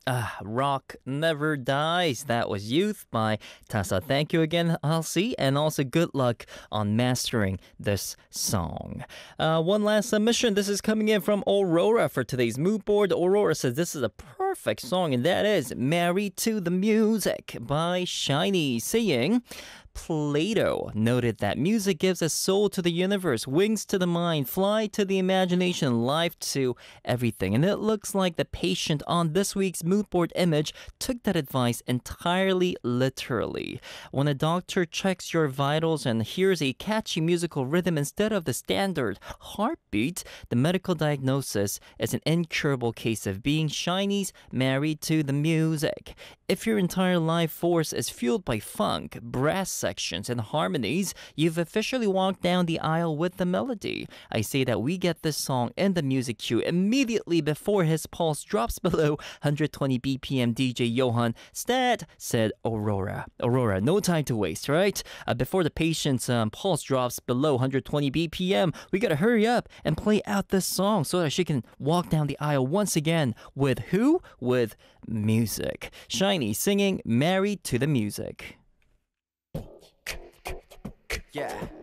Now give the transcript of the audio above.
Rock Never Dies. That was Youth by Tessa. Thank you again, Halsey, and also good luck on mastering this song. One last submission. This is coming in from Aurora for today's mood board. Aurora says this is a perfect song, and that is Married to the Music by Shiny, saying, Plato noted that music gives a soul to the universe, wings to the mind, fly to the imagination, life to everything. And it looks like the patient on this week's mood board image took that advice entirely literally. When a doctor checks your vitals and hears a catchy musical rhythm instead of the standard heartbeat, the medical diagnosis is an incurable case of being Shiny's married to the music. If your entire life force is fueled by funk, brass sections, and harmonies, you've officially walked down the aisle with the melody. I say that we get this song in the music queue immediately before his pulse drops below 120 BPM. DJ Johan Stat, said Aurora. Aurora, no time to waste, right? Before the patient's pulse drops below 120 BPM, we gotta hurry up and play out this song so that she can walk down the aisle once again with who? With music. Shiny singing Married to the Music. Yeah.